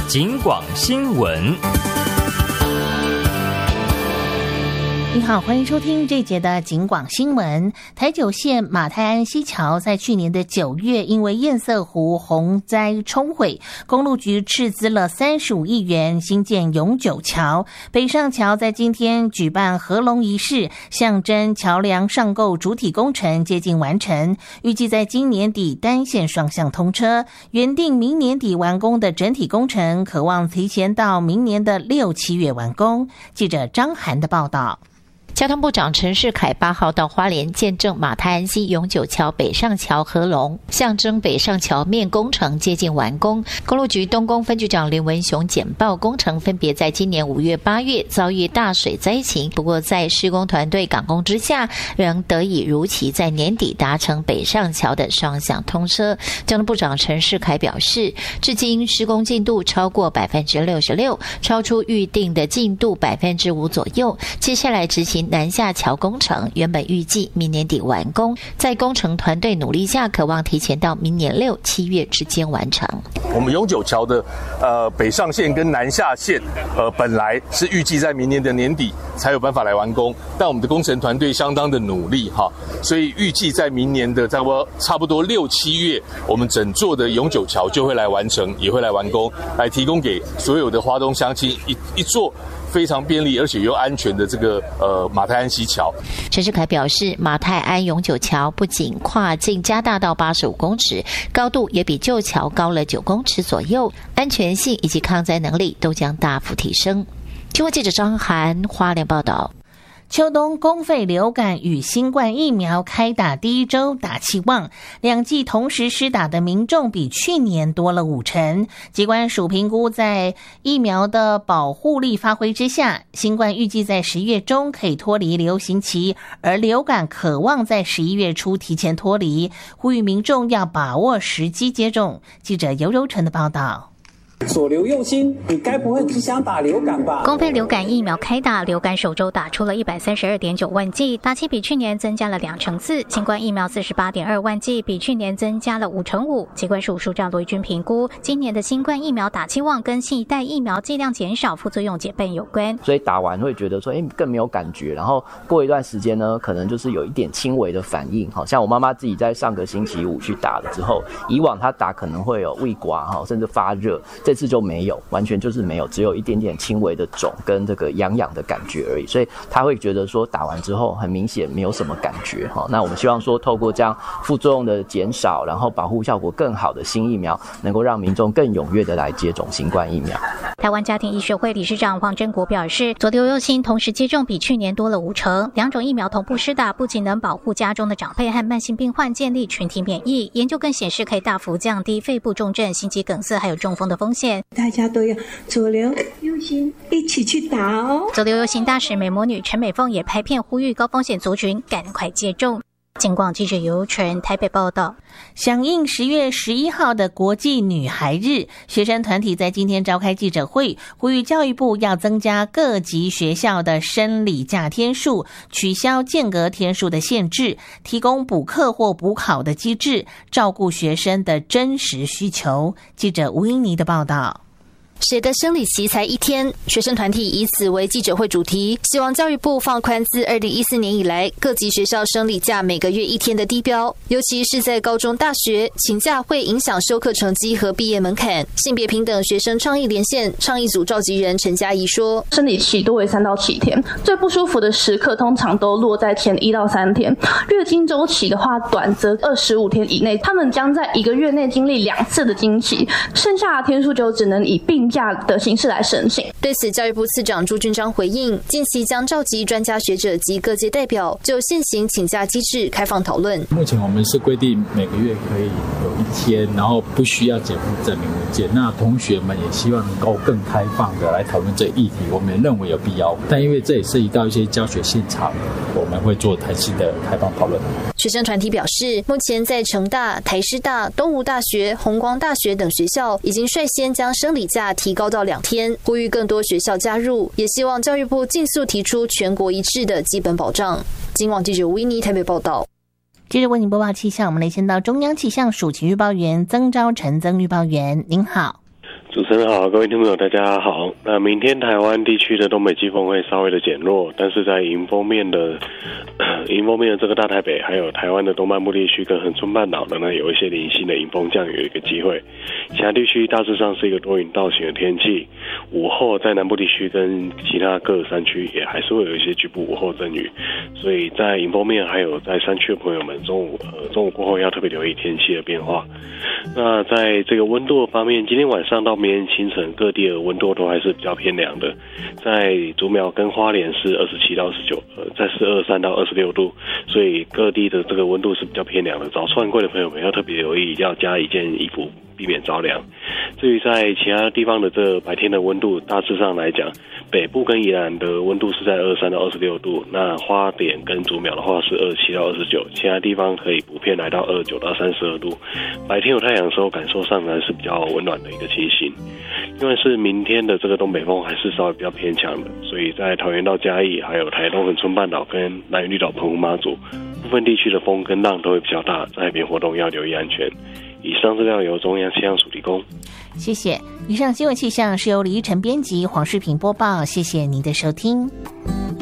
警广新闻。 你好，欢迎收听这节的警广新闻。台九线马太安溪桥在去年的9月因为堰塞湖洪灾冲毁，公路局斥资了35亿元新建永久桥。北上桥在今天举办合龙仪式，象征桥梁上构主体工程接近完成，预计在今年底单线双向通车。原定明年底完工的整体工程，可望提前到明年的6、7月完工。记者张涵的报道。 交通部长陈世凯8号到花莲见证马太安溪永久桥北上桥合龙，象征北上桥面工程接近完工。公路局东宫分局长林文雄简报工程分别在今年5月、8月遭遇大水灾情，不过在施工团队赶工之下，仍得以如期在年底达成北上桥的双向通车。交通部长陈世凯表示，至今施工进度超过 66%， 超出预定的进度 5% 左右。接下来执行南下桥工程，原本预计明年底完工，在工程团队努力下，可望提前到明年6、7月之间完成。 我们永久桥的北上线跟南下线本来是预计在明年的年底才有办法来完工，但我们的工程团队相当的努力哈，所以预计在明年的差不多6、7月，我们整座的永久桥就会来完成，也会来完工，来提供给所有的花东乡亲一座非常便利而且又安全的这个马太安溪桥。 陈世凯表示，马太安永久桥不仅跨径加大到85公尺，高度也比旧桥高了9公尺左右，安全性以及抗灾能力都将大幅提升。新闻记者张涵花莲报道。 秋冬公费流感与新冠疫苗开打第一周打气旺，2剂同时施打的民众比去年多了50%。疾管署评估，在疫苗的保护力发挥之下，新冠预计在10月中可以脱离流行期，而流感可望在11月初提前脱离，呼吁民众要把握时机接种。记者尤柔成的报道。 左流右心，你该不会只想打流感吧？ 公费流感疫苗开打，流感首周打出了132.9万剂，打期比去年增加了2%；新冠疫苗48.2万剂，比去年增加了5%。疾管署署长罗一军评估，今年的新冠疫苗打气旺跟新一代疫苗剂量减少、副作用减半有关。 所以打完会觉得说，更没有感觉，然后过一段时间呢，可能就是有一点轻微的反应。好像我妈妈自己在上个星期5去打了之后，以往她打可能会有胃刮甚至发热。这次就没有，完全就是没有，只有一点点轻微的肿跟这个痒痒的感觉而已，所以他会觉得说打完之后很明显没有什么感觉。那我们希望说透过这样副作用的减少，然后保护效果更好的新疫苗，能够让民众更踊跃的来接种新冠疫苗。 台湾家庭医学会理事长黄真国表示，左流右心同时接种比去年多了50%，2种疫苗同步施打，不仅能保护家中的长辈和慢性病患建立群体免疫，研究更显示可以大幅降低肺部重症、心肌梗塞还有中风的风险。 大家都要左流右心一起去打哦。 左流右心大使美魔女陈美凤也拍片呼吁高风险族群赶快接种。警广记者尤纯台北报道。 响应10月11号的国际女孩日，学生团体在今天召开记者会，呼吁教育部要增加各级学校的生理假天数，取消间隔天数的限制，提供补课或补考的机制，照顾学生的真实需求。记者吴英妮的报道。 谁的生理期才1天？学生团体以此为记者会主题，希望教育部放宽自2014年以来各级学校生理假每个月1天的低标，尤其是在高中大学，请假会影响修课成绩和毕业门槛。性别平等学生倡议连线倡议组召集人陈嘉怡说， 生理期多为3到7天，最不舒服的时刻通常都落在前1到3天，月经周期的话短则25天以内，他们将在1个月内经历2次的经期，剩下的天数就只能以病假的形式来申请。 对此，教育部次长朱俊章回应，近期将召集专家学者及各界代表，就现行请假机制开放讨论。 目前我们是规定每个月可以有1天，然后不需要减负证明文件。那同学们也希望能够更开放的来讨论这议题，我们也认为有必要。但因为这也涉及到一些教学现场，我们会做台系的开放讨论。 学生团体表示，目前在成大、台师大、东吴大学、弘光大学等学校已经率先将生理假提高到2天，呼吁更多学校加入，也希望教育部尽速提出全国一致的基本保障。今晚记者吴依妮台北报道。 接着为您播报气象，我们来先到中央气象署请预报员曾昭成曾预报员，您好。 主持人好，各位听众朋友大家好。那明天台湾地区的东北季风会稍微的减弱，但是在迎风面的这个大台北，还有台湾的东半部地区跟恒春半岛的呢，有一些零星的迎风降雨的一个机会。其他地区大致上是一个多云到晴的天气。午后在南部地区跟其他各山区也还是会有一些局部午后阵雨，所以在迎风面还有在山区的朋友们，中午过后要特别留意天气的变化。那在这个温度方面，今天晚上到明天清晨各地的温度都还是比较偏凉的，在竹苗跟花莲是27到19，在是23到26度，所以各地的这个温度是比较偏凉的。早出晚归的朋友们要特别留意，要加一件衣服，避免着凉。至于在其他地方的这白天的温度，大致上来讲，北部跟宜兰的温度是在23到26度，那花莲跟竹苗的话是27到29，其他地方可以普遍来到29到32度。白天有太阳的时候，感受上呢是比较温暖的一个情形。因为是明天的这个东北风还是稍微比较偏强的，所以在桃园到嘉义，还有台东恒春半岛跟南屿绿岛澎湖马祖部分地区的风跟浪都会比较大，在海边活动要留意安全。以上资料由中央气象署提供。 谢谢。以上新闻气象是由李依晨编辑，黄世平播报。谢谢您的收听。